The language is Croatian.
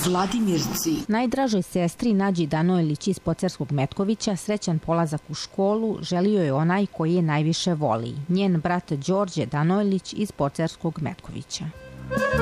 Vladimirci. Najdražoj sestri Nađi Danojlić iz Pocerskog Metkovića srećan polazak u školu želio je onaj koji je najviše voli, njen brat Đorđe Danojlić iz Pocerskog Metkovića.